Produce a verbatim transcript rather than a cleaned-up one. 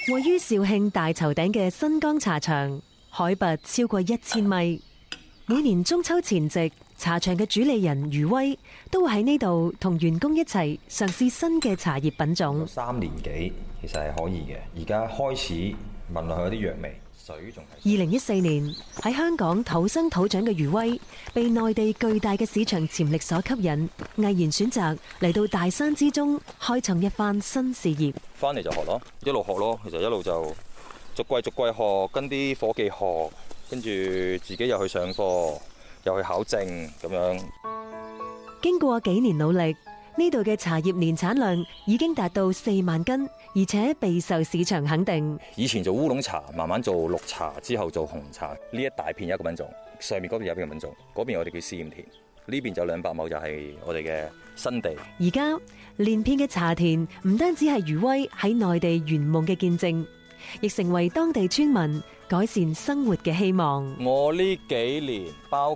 位於肇慶大頭頂嘅新江茶場，海拔超過一千米。每年中秋前夕，茶場嘅主理人余威都會喺呢度同員工一齊嘗試新嘅茶葉品種。 三年幾其實係可以嘅，而家開始聞落去有啲藥味，水仲係。 二零一四年喺香港土生土長嘅余威，被內地巨大嘅市場潛力所吸引，毅然選擇嚟到大山之中開創一番新事業。 翻嚟就學咯，一路學咯，其實一路就逐季逐季學，跟啲伙計學，跟住自己又去上課，又去考證咁樣。 經過幾年努力，呢度嘅茶葉年產量已經達到四萬斤，而且備受市場肯定。 以前做烏龍茶，慢慢做綠茶，之後做紅茶。呢一大片有一個品種，上面嗰邊有一個品種，嗰邊我哋叫試驗田，呢邊就兩百畝就係我哋嘅新地。 而家連片嘅茶田唔單止係余威喺內地圓夢嘅見證，亦成為當地村民改善生活嘅希望。 我呢幾年包